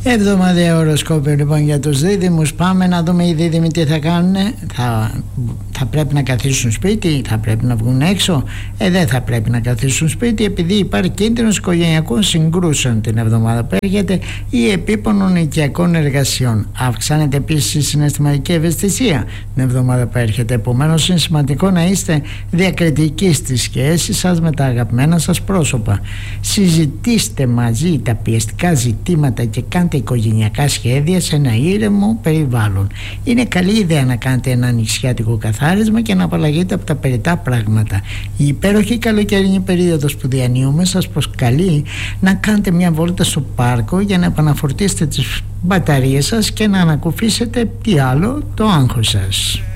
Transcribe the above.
Εβδομαδιαίο οροσκόπιο λοιπόν για τους δίδυμους. Πάμε να δούμε οι δίδυμοι τι θα κάνουν. Θα πρέπει να καθίσουν σπίτι, θα πρέπει να βγουν έξω. Δεν θα πρέπει να καθίσουν σπίτι, επειδή υπάρχει κίνδυνος οικογενειακών συγκρούσεων την εβδομάδα που έρχεται ή επίπονων οικιακών εργασιών. Αυξάνεται επίσης η συναισθηματική ευαισθησία την εβδομάδα που έρχεται. Επομένως είναι σημαντικό να είστε διακριτικοί στις σχέσεις σας με τα αγαπημένα σας πρόσωπα. Συζητήστε μαζί τα πιεστικά ζητήματα και κάντε οικογενειακά σχέδια σε ένα ήρεμο περιβάλλον. Είναι καλή ιδέα να κάνετε ένα νησιάτικο καθάρισμα και να απαλλαγείτε από τα περιττά πράγματα. Η υπέροχη καλοκαιρινή περίοδος που διανύουμε σας προσκαλεί να κάνετε μια βόλτα στο πάρκο για να επαναφορτίσετε τις μπαταρίες σας και να ανακουφίσετε τι άλλο, το άγχος σας.